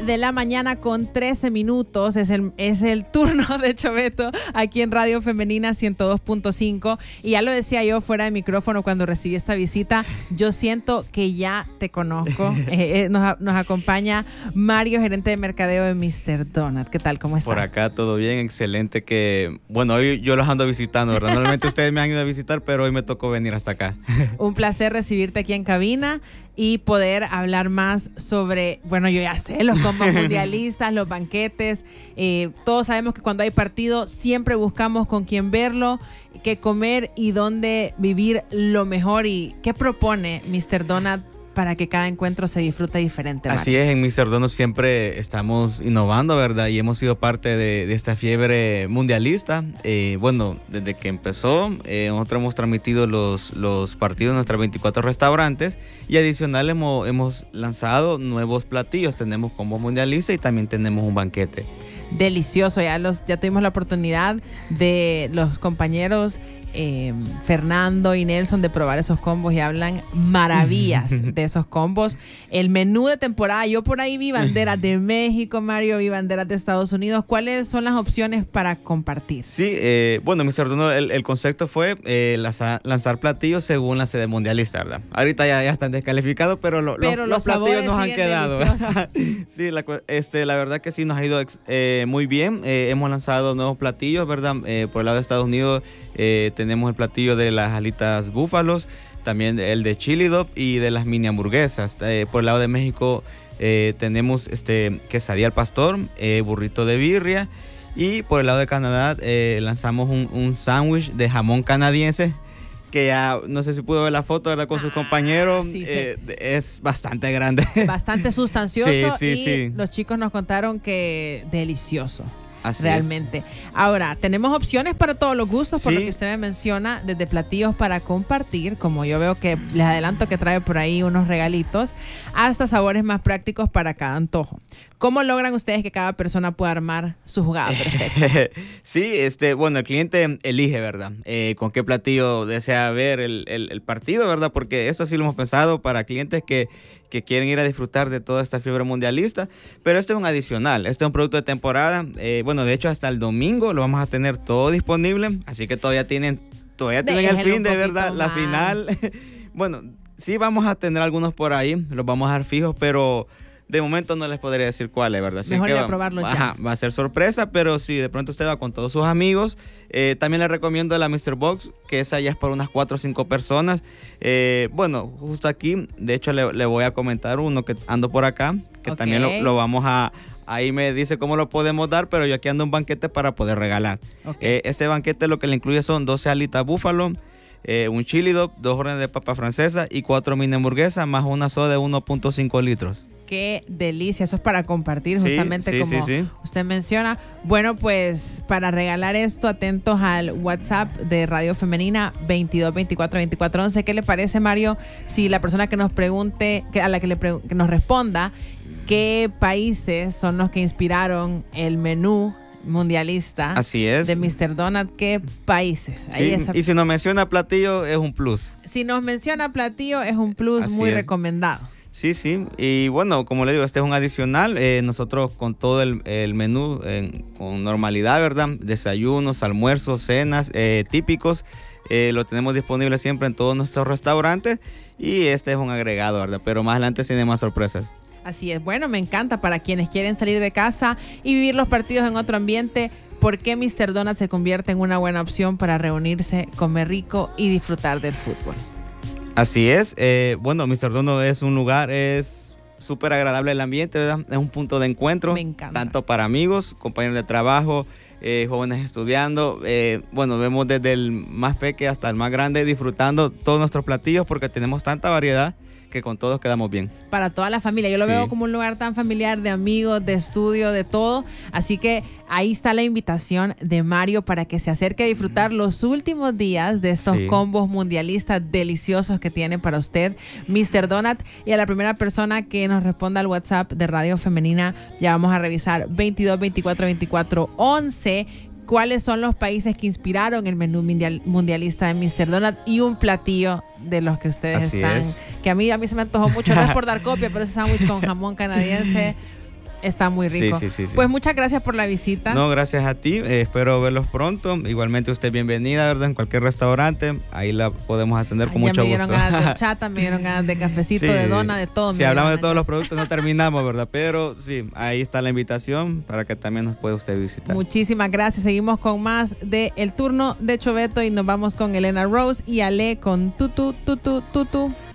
de la mañana con 13 minutos. Es el turno de Choveto aquí en Radio Femenina 102.5. Y ya lo decía yo fuera de micrófono cuando recibí esta visita. Yo siento que ya te conozco. Nos acompaña Mario, gerente de mercadeo de Mr. Donut. ¿Qué tal? ¿Cómo está? Por acá todo bien, excelente. Bueno, hoy yo los ando visitando, ¿verdad? Normalmente ustedes me han ido a visitar, pero hoy me tocó venir hasta acá. Un placer recibirte aquí en cabina y poder hablar más sobre, bueno, yo ya sé, los combos mundialistas, los banquetes. Todos sabemos que cuando hay partido siempre buscamos con quién verlo, qué comer y dónde vivir lo mejor. ¿Y qué propone Mr. Donut para que cada encuentro se disfrute diferente, Mario? Así es, en Mr. Donut siempre estamos innovando, ¿verdad? Y hemos sido parte de esta fiebre mundialista. Bueno, desde que empezó, nosotros hemos transmitido los partidos en nuestros 24 restaurantes y adicional hemos lanzado nuevos platillos. Tenemos combo mundialista y también tenemos un banquete. Delicioso, ya tuvimos la oportunidad de los compañeros Fernando y Nelson de probar esos combos y hablan maravillas de esos combos. El menú de temporada, yo por ahí vi banderas de México, Mario, vi banderas de Estados Unidos. ¿Cuáles son las opciones para compartir? Sí, bueno, Mr. Donut, el concepto fue lanzar platillos según la sede mundialista, ¿verdad? Ahorita ya están descalificados, pero los platillos nos han quedado. Sí, la verdad que sí nos ha ido muy bien. Hemos lanzado nuevos platillos, ¿verdad? Por el lado de Estados Unidos tenemos el platillo de las alitas búfalos, también el de chili dog y de las mini hamburguesas. Por el lado de México tenemos quesadilla al pastor, burrito de birria, y por el lado de Canadá lanzamos un sándwich de jamón canadiense que ya no sé si pudo ver la foto, ¿verdad? Con sus compañeros. Sí. Es bastante grande. Bastante sustancioso. Sí. Los chicos nos contaron que delicioso. Así realmente. Ahora, tenemos opciones para todos los gustos, por lo que usted me menciona, desde platillos para compartir, como yo veo que les adelanto que trae por ahí unos regalitos, hasta sabores más prácticos para cada antojo. ¿Cómo logran ustedes que cada persona pueda armar su jugada perfecta? Sí, bueno, el cliente elige, ¿verdad? Con qué platillo desea ver el partido, ¿verdad? Porque esto sí lo hemos pensado para clientes que quieren ir a disfrutar de toda esta fiebre mundialista, pero este es un adicional, este es un producto de temporada. Bueno, de hecho hasta el domingo lo vamos a tener todo disponible, así que todavía tienen el fin de verdad, la final. Bueno, sí vamos a tener algunos por ahí, los vamos a dar fijos, pero de momento no les podría decir cuáles, ¿verdad? Así mejor que de probarlo ya. Va a ser sorpresa, pero si de pronto usted va con todos sus amigos, también le recomiendo la Mr. Box, que esa ya es para unas 4 o 5 personas. Bueno, justo aquí, de hecho le voy a comentar uno que ando por acá, que también lo vamos a... Ahí me dice cómo lo podemos dar, pero yo aquí ando un banquete para poder regalar. Este banquete lo que le incluye son 12 alitas búfalo, un chili dog, 2 órdenes de papa francesa y 4 mini hamburguesas, más una soda de 1.5 litros. Qué delicia, eso es para compartir justamente como usted menciona. Bueno, pues para regalar esto, atentos al WhatsApp de Radio Femenina 22242411. ¿Qué le parece, Mario, si la persona que nos pregunte, que nos responda qué países son los que inspiraron el menú mundialista? Así es. De Mr. Donut, ¿qué países? Sí, y si nos menciona platillo es un plus. Si nos menciona platillo es un plus. Así muy recomendado. Sí, y bueno, como le digo, este es un adicional. Nosotros con todo el menú con normalidad, ¿verdad? Desayunos, almuerzos, cenas típicos. Lo tenemos disponible siempre en todos nuestros restaurantes y este es un agregado, ¿verdad? Pero más adelante tiene más sorpresas. Así es, bueno, me encanta para quienes quieren salir de casa y vivir los partidos en otro ambiente. ¿Por qué Mr. Donut se convierte en una buena opción para reunirse, comer rico y disfrutar del fútbol? Así es. Bueno, Mr. Donut es un lugar, es súper agradable el ambiente, ¿verdad? Es un punto de encuentro. Me encanta. Tanto para amigos, compañeros de trabajo, jóvenes estudiando. Bueno, vemos desde el más pequeño hasta el más grande disfrutando todos nuestros platillos porque tenemos tanta variedad que con todos quedamos bien. Para toda la familia. Yo lo veo como un lugar tan familiar, de amigos, de estudio, de todo. Así que ahí está la invitación de Mario para que se acerque a disfrutar los últimos días de estos combos mundialistas deliciosos que tiene para usted Mr. Donut. Y a la primera persona que nos responda al WhatsApp de Radio Femenina, ya vamos a revisar 22242411. ¿Cuáles son los países que inspiraron el menú mundialista de Mr. Donut? Y un platillo de los que ustedes que a mí se me antojó mucho, no es por dar copia, pero ese sándwich con jamón canadiense Está muy rico. Sí. Pues muchas gracias por la visita. No, gracias a ti. Espero verlos pronto. Igualmente usted bienvenida, ¿verdad? En cualquier restaurante. Ahí la podemos atender con mucho gusto. Me dieron ganas de chata, me dieron ganas de cafecito, de dona, de todo. Si hablamos de todos los productos no terminamos, ¿verdad? Pero sí, ahí está la invitación para que también nos pueda usted visitar. Muchísimas gracias. Seguimos con más de El Turno de Choveto y nos vamos con Elena Rose y Ale con Tutu, Tutu, Tutu.